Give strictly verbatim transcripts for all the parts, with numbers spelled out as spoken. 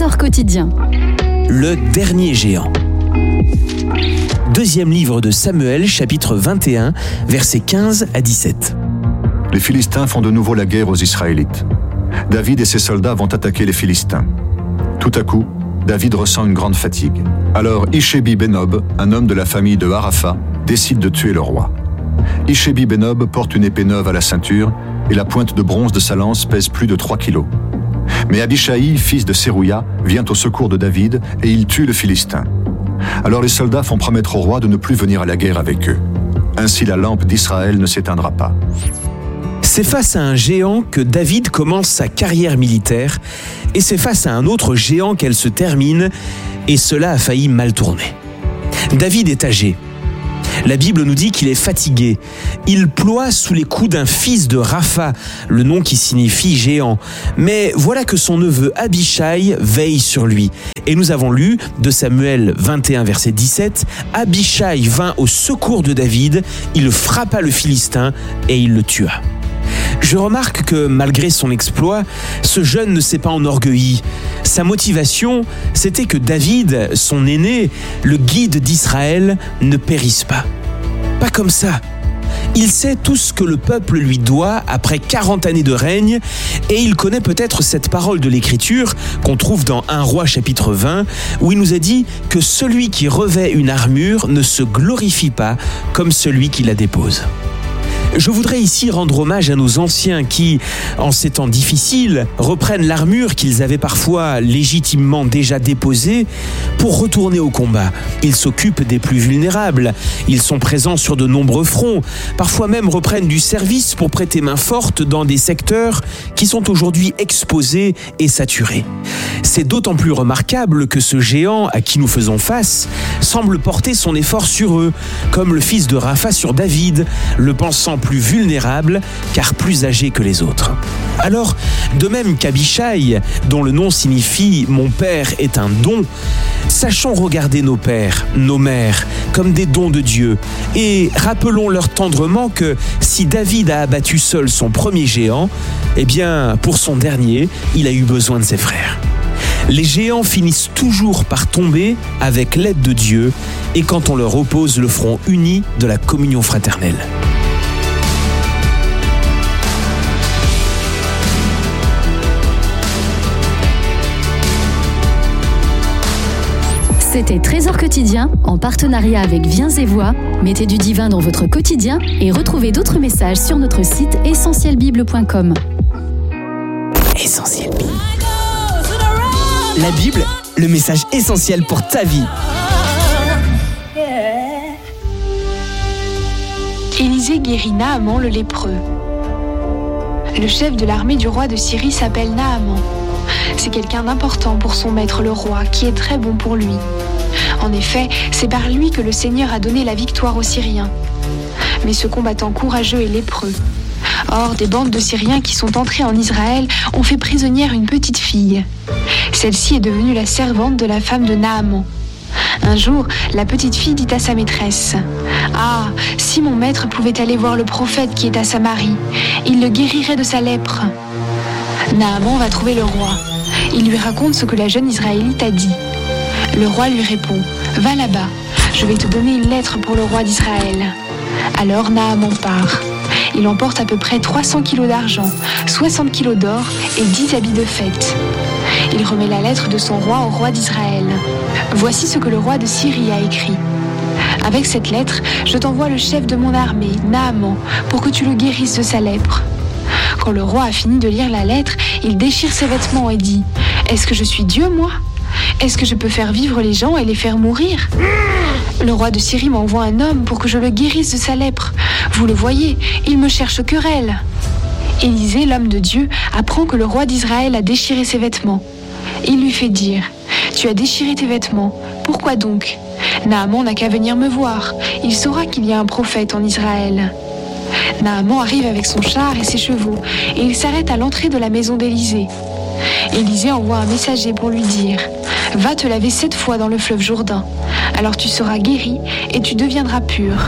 Trésor quotidien. Le dernier géant. Deuxième livre de Samuel, chapitre vingt et un, versets quinze à dix-sept. Les Philistins font de nouveau la guerre aux Israélites. David et ses soldats vont attaquer les Philistins. Tout à coup, David ressent une grande fatigue. Alors Ishébi-Bénob, un homme de la famille de Harapha, décide de tuer le roi. Ishébi-Bénob porte une épée neuve à la ceinture et la pointe de bronze de sa lance pèse plus de trois kilos. Mais Abishai, fils de Sérouya, vient au secours de David et il tue le Philistin. Alors les soldats font promettre au roi de ne plus venir à la guerre avec eux. Ainsi la lampe d'Israël ne s'éteindra pas. C'est face à un géant que David commence sa carrière militaire et c'est face à un autre géant qu'elle se termine et cela a failli mal tourner. David est âgé. La Bible nous dit qu'il est fatigué. Il ploie sous les coups d'un fils de Rapha, le nom qui signifie géant. Mais voilà que son neveu Abishai veille sur lui. Et nous avons lu de Samuel vingt et un, verset dix-sept, « Abishai vint au secours de David, il frappa le Philistin et il le tua. » Je remarque que malgré son exploit, ce jeune ne s'est pas enorgueilli. Sa motivation, c'était que David, son aîné, le guide d'Israël, ne périsse pas. Pas comme ça. Il sait tout ce que le peuple lui doit après quarante années de règne et il connaît peut-être cette parole de l'Écriture qu'on trouve dans un roi chapitre vingt où il nous a dit que celui qui revêt une armure ne se glorifie pas comme celui qui la dépose. Je voudrais ici rendre hommage à nos anciens qui, en ces temps difficiles, reprennent l'armure qu'ils avaient parfois légitimement déjà déposée pour retourner au combat. Ils s'occupent des plus vulnérables, ils sont présents sur de nombreux fronts, parfois même reprennent du service pour prêter main forte dans des secteurs qui sont aujourd'hui exposés et saturés. C'est d'autant plus remarquable que ce géant à qui nous faisons face semble porter son effort sur eux, comme le fils de Rapha sur David, le pensant plus vulnérable car plus âgé que les autres. Alors, de même qu'Abishai, dont le nom signifie « mon père est un don », sachons regarder nos pères, nos mères, comme des dons de Dieu et rappelons-leur tendrement que si David a abattu seul son premier géant, eh bien, pour son dernier, il a eu besoin de ses frères. Les géants finissent toujours par tomber avec l'aide de Dieu et quand on leur oppose le front uni de la communion fraternelle. C'était Trésor quotidien en partenariat avec Viens et Voix. Mettez du divin dans votre quotidien et retrouvez d'autres messages sur notre site essentiel bible point com. Essentiel Bible. La Bible, le message essentiel pour ta vie. Élisée guérit Naaman le lépreux. Le chef de l'armée du roi de Syrie s'appelle Naaman. C'est quelqu'un d'important pour son maître le roi, qui est très bon pour lui. En effet, c'est par lui que le Seigneur a donné la victoire aux Syriens. Mais ce combattant courageux est lépreux. Or, des bandes de Syriens qui sont entrés en Israël ont fait prisonnière une petite fille. Celle-ci est devenue la servante de la femme de Naaman. Un jour, la petite fille dit à sa maîtresse « Ah, si mon maître pouvait aller voir le prophète qui est à Samarie, il le guérirait de sa lèpre. » Naaman va trouver le roi. Il lui raconte ce que la jeune Israélite a dit. Le roi lui répond « Va là-bas, je vais te donner une lettre pour le roi d'Israël. » Alors Naaman part. Il emporte à peu près trois cents kilos d'argent, soixante kilos d'or et dix habits de fête. Il remet la lettre de son roi au roi d'Israël. Voici ce que le roi de Syrie a écrit. « Avec cette lettre, je t'envoie le chef de mon armée, Naaman, pour que tu le guérisses de sa lèpre. » Quand le roi a fini de lire la lettre, il déchire ses vêtements et dit « Est-ce que je suis Dieu, moi ? Est-ce que je peux faire vivre les gens et les faire mourir ? Le roi de Syrie m'envoie un homme pour que je le guérisse de sa lèpre. Vous le voyez, il me cherche querelle. » Élisée, l'homme de Dieu, apprend que le roi d'Israël a déchiré ses vêtements. Il lui fait dire « Tu as déchiré tes vêtements, pourquoi donc ? Naaman n'a qu'à venir me voir, il saura qu'il y a un prophète en Israël. » Naaman arrive avec son char et ses chevaux, et il s'arrête à l'entrée de la maison d'Élisée. Élisée envoie un messager pour lui dire « Va te laver sept fois dans le fleuve Jourdain, alors tu seras guéri et tu deviendras pur. »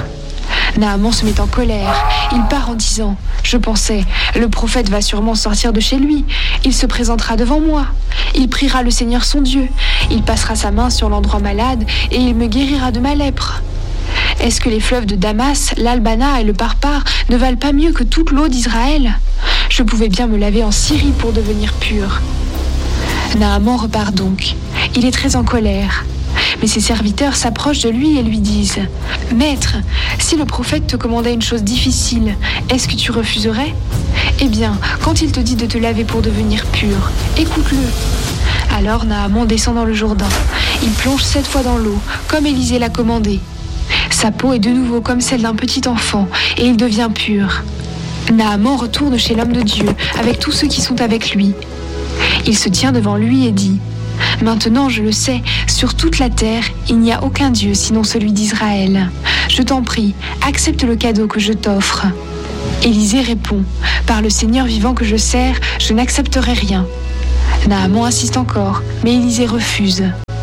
Naaman se met en colère. Il part en disant « Je pensais, le prophète va sûrement sortir de chez lui. Il se présentera devant moi. Il priera le Seigneur son Dieu. Il passera sa main sur l'endroit malade et il me guérira de ma lèpre. Est-ce que les fleuves de Damas, l'Albana et le Parpar ne valent pas mieux que toute l'eau d'Israël? Je pouvais bien me laver en Syrie pour devenir pur. » Naaman repart donc. Il est très en colère. Mais ses serviteurs s'approchent de lui et lui disent « Maître, si le prophète te commandait une chose difficile, est-ce que tu refuserais? Eh bien, quand il te dit de te laver pour devenir pur, écoute-le. » Alors Naaman descend dans le Jourdain. Il plonge sept fois dans l'eau, comme Élisée l'a commandé. Sa peau est de nouveau comme celle d'un petit enfant, et il devient pur. Naaman retourne chez l'homme de Dieu, avec tous ceux qui sont avec lui. Il se tient devant lui et dit « Maintenant, je le sais, sur toute la terre, il n'y a aucun Dieu sinon celui d'Israël. Je t'en prie, accepte le cadeau que je t'offre. » Élisée répond « Par le Seigneur vivant que je sers, je n'accepterai rien. » Naaman insiste encore, mais Élisée refuse.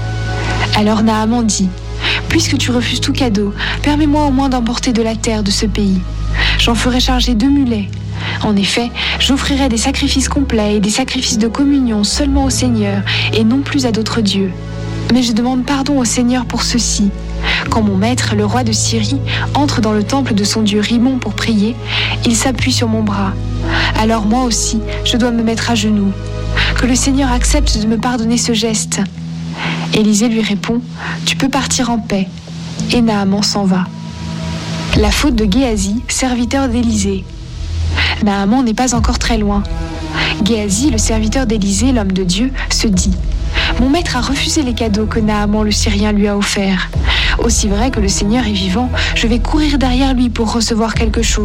Alors Naaman dit « Puisque tu refuses tout cadeau, permets-moi au moins d'emporter de la terre de ce pays. J'en ferai charger deux mulets. En effet, j'offrirai des sacrifices complets et des sacrifices de communion seulement au Seigneur et non plus à d'autres dieux. Mais je demande pardon au Seigneur pour ceci. Quand mon maître, le roi de Syrie, entre dans le temple de son dieu Rimon pour prier, il s'appuie sur mon bras. Alors moi aussi, je dois me mettre à genoux. Que le Seigneur accepte de me pardonner ce geste. » Élisée lui répond « Tu peux partir en paix. » Et Naaman s'en va. La faute de Géasi, serviteur d'Élisée. Naaman n'est pas encore très loin. Géasi, le serviteur d'Élisée, l'homme de Dieu, se dit « Mon maître a refusé les cadeaux que Naaman le Syrien lui a offerts. Aussi vrai que le Seigneur est vivant, je vais courir derrière lui pour recevoir quelque chose. »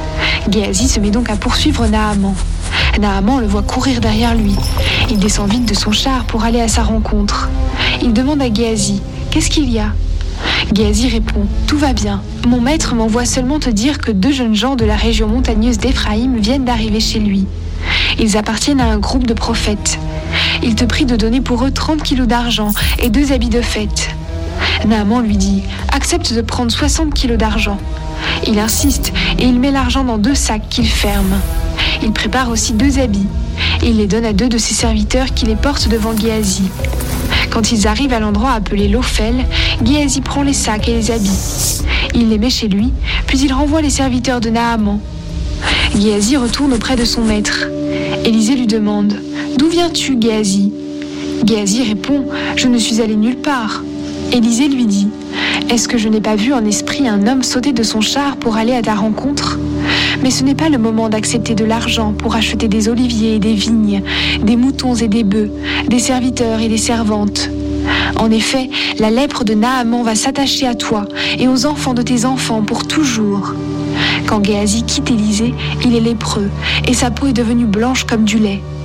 Géasi se met donc à poursuivre Naaman. Naaman le voit courir derrière lui. Il descend vite de son char pour aller à sa rencontre. Il demande à Géasi « Qu'est-ce qu'il y a ?» Géasi répond « Tout va bien. Mon maître m'envoie seulement te dire que deux jeunes gens de la région montagneuse d'Éphraïm viennent d'arriver chez lui. Ils appartiennent à un groupe de prophètes. Il te prie de donner pour eux trente kilos d'argent et deux habits de fête. » Naaman lui dit « Accepte de prendre soixante kilos d'argent. » Il insiste et il met l'argent dans deux sacs qu'il ferme. Il prépare aussi deux habits. Il les donne à deux de ses serviteurs qui les portent devant Géasi. Quand ils arrivent à l'endroit appelé l'Ophel, Géasi prend les sacs et les habits. Il les met chez lui, puis il renvoie les serviteurs de Naaman. Géasi retourne auprès de son maître. Élisée lui demande « D'où viens-tu, Géasi ?» Géasi répond « Je ne suis allé nulle part. » Élisée lui dit « Est-ce que je n'ai pas vu en esprit un homme sauter de son char pour aller à ta rencontre ? Mais ce n'est pas le moment d'accepter de l'argent pour acheter des oliviers et des vignes, des moutons et des bœufs, des serviteurs et des servantes. En effet, la lèpre de Naaman va s'attacher à toi et aux enfants de tes enfants pour toujours. » Quand Géasi quitte Élisée, il est lépreux et sa peau est devenue blanche comme du lait.